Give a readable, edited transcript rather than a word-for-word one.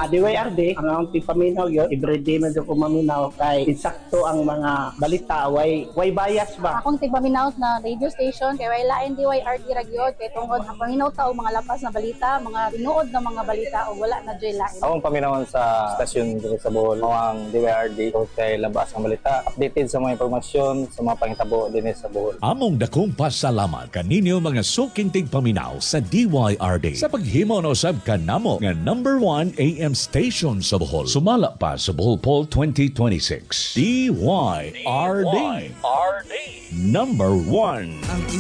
DYRD, ang akong paminaw yun, everyday man ko maminaw kay insakto ang mga balita, way bias ba? Akong tigpaminaw na radio station kay way lain DYRD ragyod kay tungod ang paminaw ta og mga lapas na balita, mga tinuod na mga balita o wala na joy lain. Akong paminawon sa stasyon dito sa Bohol, ang DYRD o kay labas ang balita, updated sa mga impormasyon sa mga pangitabo din sa Bohol. Among dakong pasalamat kaninyo mga suking tigpaminaw sa DYRD sa paghimo no sab kanamo nga number 1 AM station sa Bohol. Sumala pa sa Bohol Poll 2026. DYRD. Number 1.